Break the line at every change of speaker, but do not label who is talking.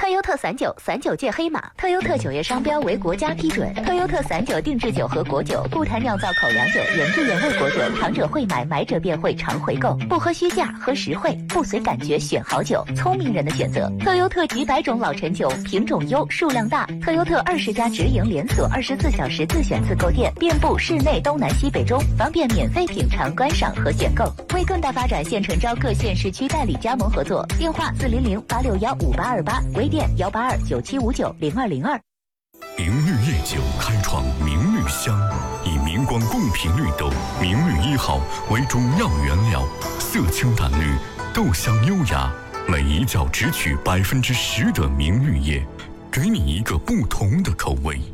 特优特散酒，散酒界黑马。特优特酒业商标为国家批准。特优特散酒定制酒和果酒，不谈酿造口粮酒、原汁原味果酒，尝者会买，买者便会常回购。不喝虚价，喝实惠，不随感觉选好酒，聪明人的选择。特优特几百种老陈酒，品种优，数量大。特优特20家直营连锁，24小时自选自购店，遍布市内东南西北中，方便免费品尝、观赏和选购。为更大发展，现诚招各县市区代理加盟合作，电话400-861-5828，微店182-9759-0202。
明绿夜酒开创明绿香，以明光贡品绿豆明绿1号为主要原料，色清淡绿，豆香优雅，每一窖只取10%的明绿叶，给你一个不同的口味。